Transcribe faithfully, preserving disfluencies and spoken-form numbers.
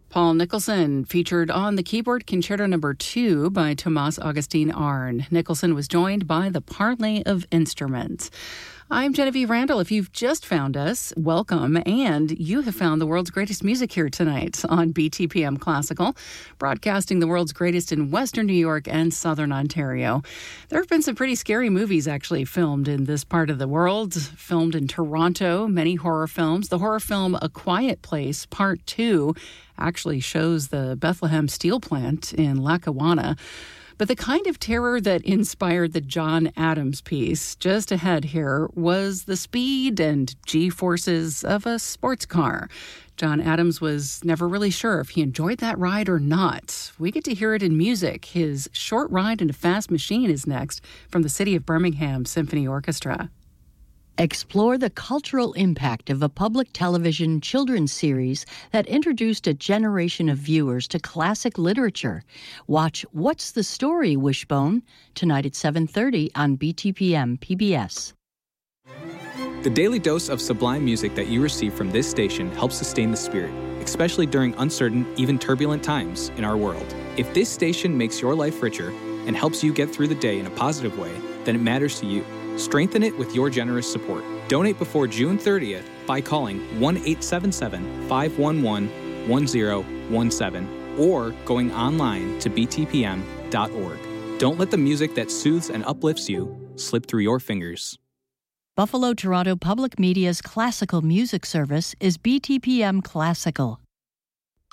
Paul Nicholson featured on the keyboard Concerto Number Two by Tomas Augustin Arn. Nicholson was joined by the Parley of Instruments. I'm Genevieve Randall. If you've just found us, welcome. And you have found the world's greatest music here tonight on B T P M Classical, broadcasting the world's greatest in Western New York and Southern Ontario. There have been some pretty scary movies actually filmed in this part of the world, filmed in Toronto, many horror films. The horror film A Quiet Place Part two actually shows the Bethlehem steel plant in Lackawanna. But the kind of terror that inspired the John Adams piece just ahead here was the speed and G-forces of a sports car. John Adams was never really sure if he enjoyed that ride or not. We get to hear it in music. His Short Ride in a Fast Machine is next from the City of Birmingham Symphony Orchestra. Explore the cultural impact of a public television children's series that introduced a generation of viewers to classic literature. Watch What's the Story, Wishbone, tonight at seven thirty on B T P M P B S. The daily dose of sublime music that you receive from this station helps sustain the spirit, especially during uncertain, even turbulent times in our world. If this station makes your life richer and helps you get through the day in a positive way, then it matters to you. Strengthen it with your generous support. Donate before June thirtieth by calling one eight seven seven, five one one, one zero one seven or going online to b t p m dot org. Don't let the music that soothes and uplifts you slip through your fingers. Buffalo Toronto Public Media's classical music service is B T P M Classical.